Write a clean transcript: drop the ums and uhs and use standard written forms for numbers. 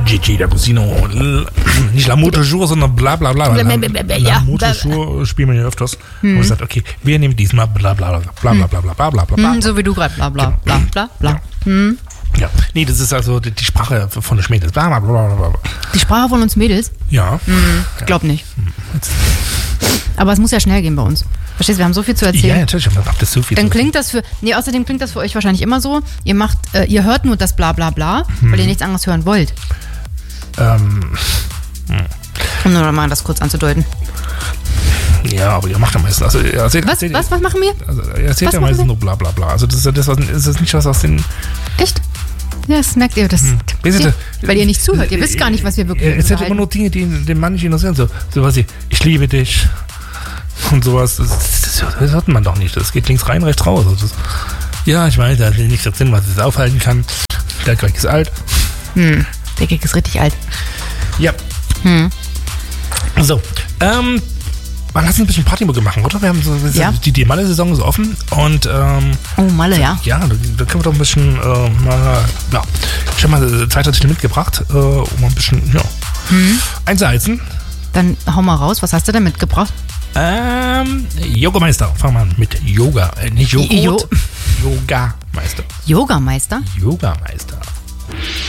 Gigi D'Agostino. Nicht L'amour toujours, sondern bla bla bla. L'amour toujours spielen wir ja öfters. Und gesagt, okay, wir nehmen diesmal bla bla bla bla bla bla bla bla bla. So wie du gerade bla bla bla bla bla. Ja, nee, das ist also die Sprache von den Mädels. Bla bla bla bla. Die Sprache von uns Mädels? Ja. Ich glaub nicht. Aber es muss ja schnell gehen bei uns. Verstehst du, wir haben so viel zu erzählen. Ja, natürlich, aber das so viel. Dann klingt das außerdem klingt das für euch wahrscheinlich immer so, ihr hört nur das bla bla bla, weil ihr nichts anderes hören wollt. Um nur mal das kurz anzudeuten. Ja, aber ihr macht ja meistens. Also, was machen wir? Also, ihr erzählt ja meistens nur bla bla bla. Also das ist nicht was aus den... Echt? Ja, das merkt ihr. Weil ihr nicht zuhört. Ihr wisst gar nicht, was wir wirklich sagen. Es sind immer nur Dinge, die den Mann nicht interessieren. So was wie, ich liebe dich und sowas. Das hört man doch nicht. Das geht links rein, rechts raus. Also ja, ich weiß, da hat nichts drin, was es aufhalten kann. Der Gag ist alt. Der Gag ist richtig alt. Ja. So, lass uns ein bisschen Partymucke machen, oder? Wir haben die Malle-Saison ist offen und Malle, ja. Ja, da können wir doch ein bisschen ich habe mal 2 Titel mitgebracht, um ein bisschen einzuheizen. Dann hau mal raus, was hast du denn mitgebracht? Yogameister. Fangen wir an mit Yoga. Nicht Joghurt. Yogameister. Yogameister? Yogameister.